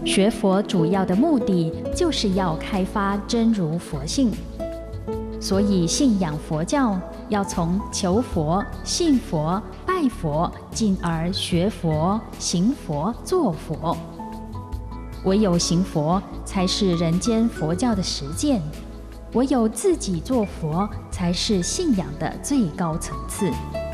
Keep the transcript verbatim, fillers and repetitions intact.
学佛主要的目的就是要开发真如佛性，所以信仰佛教要从求佛、信佛、拜佛，进而学佛、行佛、做佛。唯有行佛，才是人间佛教的实践；唯有自己做佛，才是信仰的最高层次。